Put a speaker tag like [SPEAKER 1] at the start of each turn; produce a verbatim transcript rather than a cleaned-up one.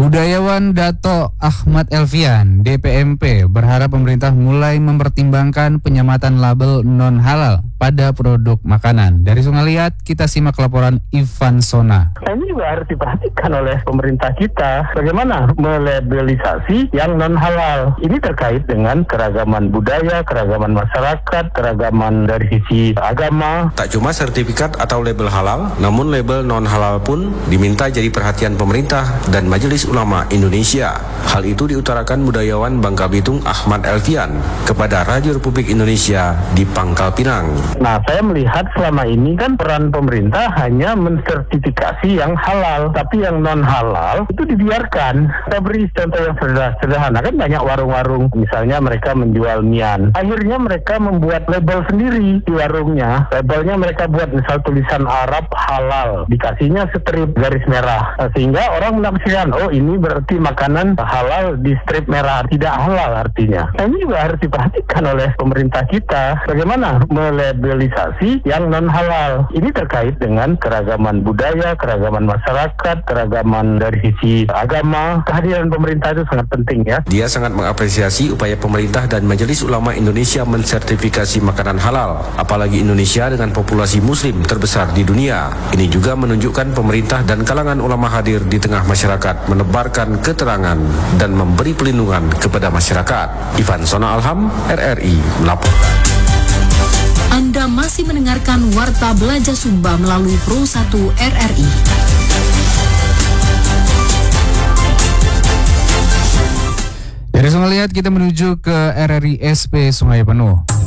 [SPEAKER 1] Budayawan Dato Ahmad Elvian, D P M P, berharap pemerintah mulai mempertimbangkan penyematan label non-halal pada produk makanan. Dari Sungai Liat, kita simak laporan Ivan Sona.
[SPEAKER 2] Ini juga harus diperhatikan oleh pemerintah kita, bagaimana melabelisasi yang non-halal. Ini terkait dengan keragaman budaya, keragaman masyarakat, keragaman dari sisi agama.
[SPEAKER 3] Tak cuma sertifikat atau label halal, namun label non-halal pun diminta jadi perhatian pemerintah dan Majelis Ulama Indonesia. Hal itu diutarakan budayawan Bangka Belitung Ahmad Elvian kepada Radio Republik Indonesia di Pangkal Pinang.
[SPEAKER 2] Nah, saya melihat selama ini kan peran pemerintah hanya mensertifikasi yang halal, tapi yang non-halal itu dibiarkan. Saya beri contoh yang sederhana, kan banyak warung-warung, misalnya mereka menjual mian. Akhirnya mereka membuat label sendiri di warungnya. Labelnya mereka buat misal tulisan Arab halal, dikasihnya strip garis merah, sehingga orang menafsirkan, oh ini berarti makanan halal di strip merah, tidak halal artinya. Nah, ini juga harus diperhatikan oleh pemerintah kita, bagaimana melabelisasi yang non-halal. Ini terkait dengan keragaman budaya, keragaman masyarakat, keragaman dari sisi agama. Kehadiran pemerintah itu sangat penting ya.
[SPEAKER 3] Dia sangat mengapresiasi upaya pemerintah dan Majelis Ulama Indonesia mensertifikasi makanan halal, apalagi Indonesia dengan populasi muslim terbesar di dunia. Ini juga menunjukkan pemerintah dan kalangan ulama hadir di tengah masyarakat, menebarkan keterangan dan memberi pelindungan kepada masyarakat. Ivan Sona Alham, R R I melaporkan.
[SPEAKER 4] Anda masih mendengarkan Warta Belajar Sumba melalui Pro satu R R I.
[SPEAKER 1] Dari Sungai Liat kita menuju ke R R I S P Sungai Penuh.